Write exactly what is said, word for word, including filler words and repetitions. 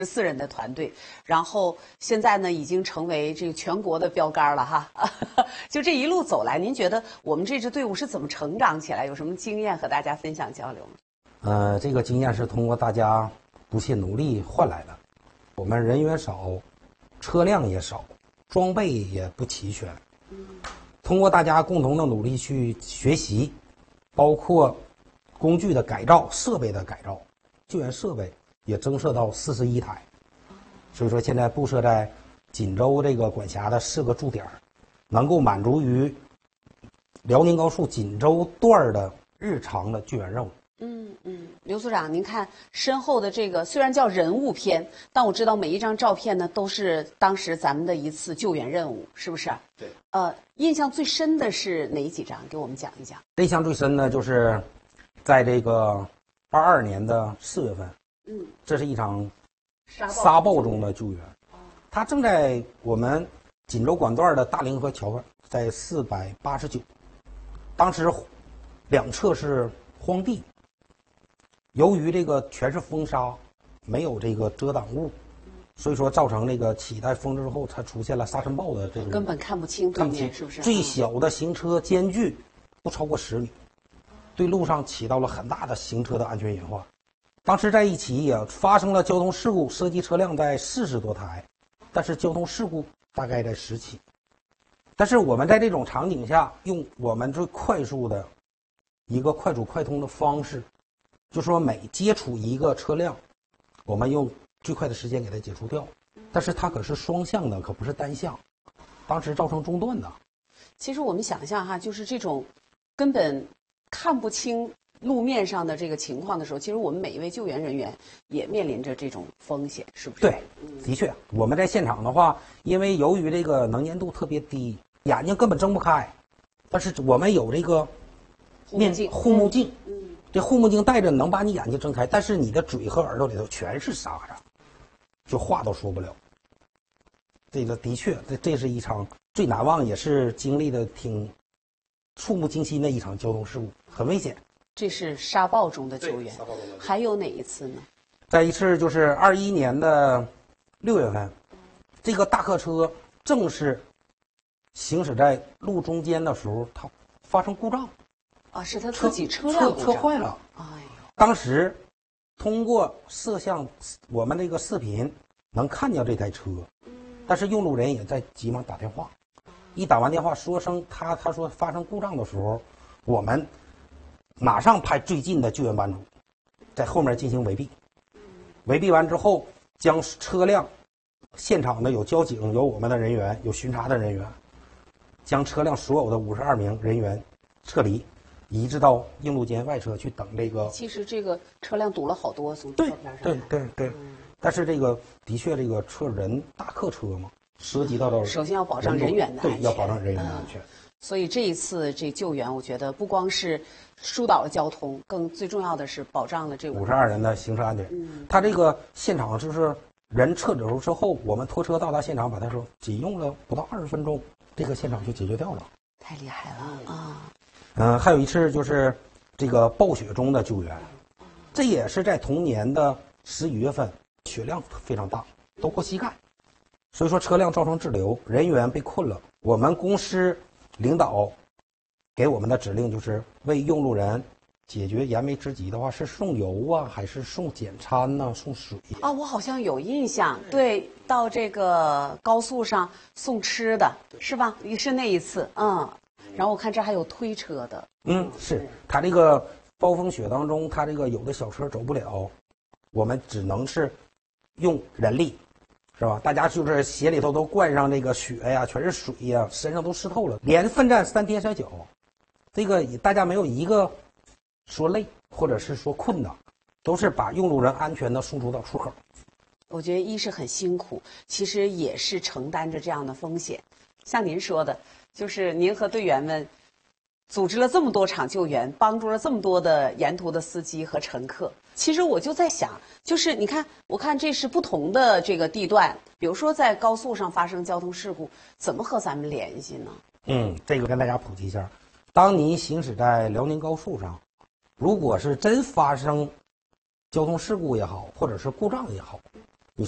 十四人的团队，然后现在呢已经成为这个全国的标杆了哈。就这一路走来，您觉得我们这支队伍是怎么成长起来？有什么经验和大家分享交流吗？ 呃，这个经验是通过大家不懈努力换来的。我们人员少，车辆也少，装备也不齐全。通过大家共同的努力去学习，包括工具的改造、设备的改造，救援设备也增设到四十一台。所以说，现在布设在锦州这个管辖的四个驻点，能够满足于辽宁高速锦州段的日常的救援任务。 嗯嗯，刘组长，您看身后的这个虽然叫人物片，但我知道每一张照片呢都是当时咱们的一次救援任务，是不是？ 对。 呃，印象最深的是哪几张？给我们讲一讲。 印象最深呢，就是在这个二二年的四月份， 嗯， 这是一场沙暴沙暴中的救援。它正在我们锦州管段的大凌河桥上，在四百八十九，当时两侧是荒地。由于这个全是风沙，没有这个遮挡物，所以说造成这个起带风之后，才出现了沙尘暴的这种， 根本看不清对面是不是？ 最小的行车间距不超过十米，对路上起到了很大的行车的安全隐患。当时在一起也发生了交通事故，涉及车辆在四十多台，但是交通事故大概在十起。但是我们在这种场景下，用我们最快速的一个快主快通的方式。就说每接触一个车辆，我们用最快的时间给它解除掉，但是它可是双向的，可不是单向，当时造成中断的。 其实我们想象哈，就是这种根本看不清路面上的这个情况的时候，其实我们每一位救援人员也面临着这种风险，是不是？ 对，的确，我们在现场的话，因为由于这个能见度特别低，眼睛根本睁不开，但是我们有这个面镜护目镜。嗯这护目镜戴着能把你眼睛睁开，但是你的嘴和耳朵里头全是沙子，就话都说不了。这个的确，这这是一场最难忘，也是经历的挺触目惊心的一场交通事故，很危险。 这是沙暴中的救援，还有哪一次呢？ 再一次就是二一年的六月份，这个大客车正是行驶在路中间的时候，它发生故障。 啊，是他自己车辆车车坏了。 哎呦！ 当时通过摄像我们这个视频能看见这台车，但是用路人也在急忙打电话。一打完电话说声他他说发生故障的时候，我们马上派最近的救援班组在后面进行围蔽。围蔽完之后，将车辆现场的有交警，有我们的人员，有巡查的人员，将车辆所有的五十二名人员撤离。移至到应路间外侧去等这个。 其实这个车辆堵了好多，从对照片上对对对、嗯，但是这个的确这个车人大客车嘛，涉及到了首先要保障人员的安全， 对，要保障人员的安全。嗯、 所以这一次这救援，我觉得不光是疏导了交通，更最重要的是保障了这五十二人的行车安全。嗯，他这个现场就是人撤走之后，我们拖车到达现场，把他说仅用了不到二十分钟，这个现场就解决掉了。 太厉害了啊！ 嗯、呃，还有一次就是这个暴雪中的救援，这也是在同年的十一月份，雪量非常大，都过膝盖，所以说车辆造成滞留，人员被困了。我们公司领导给我们的指令就是为用路人解决燃眉之急的话，是送油啊，还是送简餐呢、啊？送水啊？我好像有印象，对，到这个高速上送吃的是吧？也是那一次，嗯。然后我看这还有推车的， 嗯，是他这个暴风雪当中，他这个有的小车走不了，我们只能是用人力，是吧？大家就是鞋里头都灌上这个雪呀，全是水呀，身上都湿透了，连奋战三天三角，这个大家没有一个说累或者是说困的，都是把用路人安全的送出到出口。 我觉得一是很辛苦，其实也是承担着这样的风险。像您说的。就是您和队员们组织了这么多场救援，帮助了这么多的沿途的司机和乘客。其实我就在想，就是你看，我看这是不同的这个地段，比如说在高速上发生交通事故，怎么和咱们联系呢？ 嗯，这个跟大家普及一下。当你行驶在辽宁高速上，如果是真发生交通事故也好，或者是故障也好，